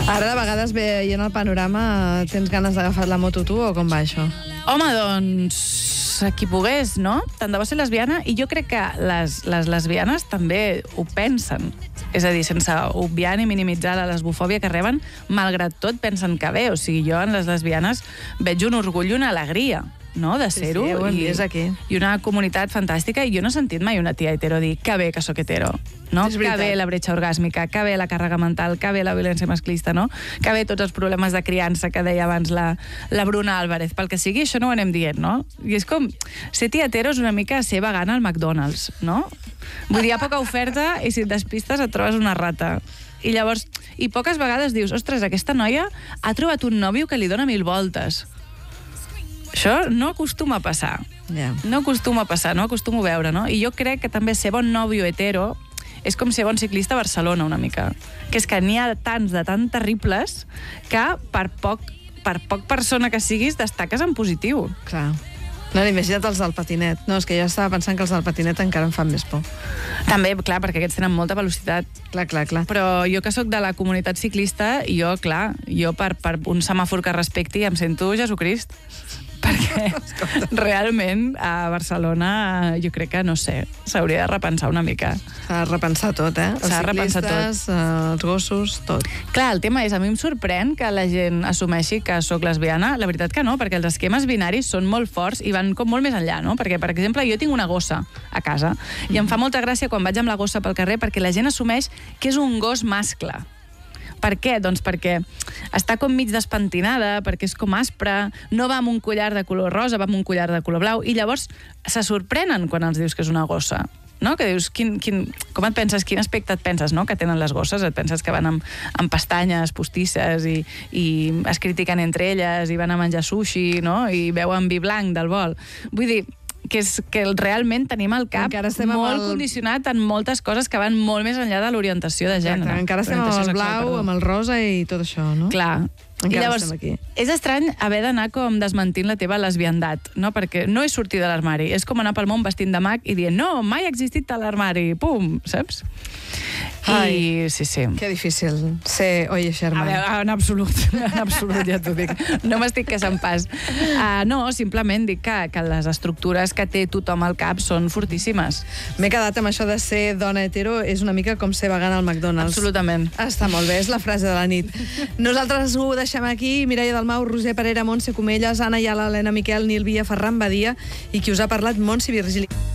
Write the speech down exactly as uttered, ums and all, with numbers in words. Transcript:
Ara, de vegades, veient el panorama, tens ganes d'agafar la moto tu o com va això? Home, doncs, qui pogués, no? Tant de bo ser lesbiana, i jo crec que les, les lesbianes també ho pensen. És a dir, sense obviar ni minimitzar la lesbofòbia que reben, malgrat tot pensen que bé. O sigui, jo en les lesbianes veig un orgull i una alegria, no?, de ser-ho. Sí, sí, ho hem i, vist aquí. I una comunitat fantàstica, i jo no he sentit mai una tia hetero dir que bé que sóc hetero, no? És Que veritat. bé la bretxa orgàsmica, que bé la càrrega mental, que bé la violència masclista, no? Que bé tots els problemes de criança que deia abans la, la Bruna Álvarez. Pel que sigui, això no ho anem dient, no? I és com, ser tia hetero és una mica ser vegana al McDonald's, no? Vull dir, hi ha poca oferta i si et despistes et trobes una rata. I llavors, i poques vegades dius, ostres, aquesta noia ha trobat un nòvio que li dona mil voltes. Això no acostuma a passar. Ja. No acostuma a passar, no acostuma a veure, no? I jo crec que també ser bon nòvio hetero és com ser bon ciclista a Barcelona, una mica. Que és que n'hi ha tants de tan terribles que per poc, per poc persona que siguis destaques en positiu. Clar. No, imagina't els del patinet. No, és que jo estava pensant que els del patinet encara em fan més por. També, clar, perquè aquests tenen molta velocitat. Clar, clar, clar. Però jo que sóc de la comunitat ciclista, jo, clar, jo per, per un semàfor que respecti em sento Jesucrist. Perquè realment a Barcelona jo crec que, no sé, s'hauria de repensar una mica. S'ha de repensar tot, eh? S'ha de repensar tot. Els ciclistes, els gossos, tot. Clar, el tema és, a mi em sorprèn que la gent assumeixi que sóc lesbiana. La veritat que no, perquè els esquemes binaris són molt forts i van com molt més enllà, no? Perquè, per exemple, jo tinc una gossa a casa i em fa molta gràcia quan vaig amb la gossa pel carrer perquè la gent assumeix que és un gos mascle. Per què? Doncs perquè està com mig despentinada, perquè és com aspre, no va amb un collar de color rosa, va amb un collar de color blau, i llavors se sorprenen quan els dius que és una gossa. No? Que dius, quin, quin, com et penses, quin aspecte et penses, no?, que tenen les gosses? Et penses que van amb, amb pestanyes postisses i, i es critiquen entre elles i van a menjar sushi, no?, i beuen vi blanc del bol. Vull dir, que és que realment tenim el cap molt el... condicionat en moltes coses que van molt més enllà de l'orientació de gènere. Exacte, encara estem amb el blau, perdó. Amb el rosa i tot això, no? Clar. Encara I llavors, estem aquí. És estrany haver d'anar com desmentint la teva lesbiandat, no? Perquè no és sortir de l'armari, és com anar pel món vestint de mag i dient, no, mai ha existit a l'armari, pum, saps? Ai, I sí, sí. Que difícil ser Oye Sherman. A veure, en absolut, en absolut, ja t'ho dic. No m'estic queixant pas. Uh, no, simplement dic que, que les estructures que té tothom al cap són fortíssimes. M'he quedat amb això de ser dona hetero, és una mica com ser vegana al McDonald's. Absolutament. Està molt bé, és la frase de la nit. Nosaltres ho deixem aquí. Mireia Dalmau, Roser Parera, Montse Comelles, Anna Ayala, Helena Miquel, Nil Villa, Ferran Badia i qui us ha parlat, Montse Virgili.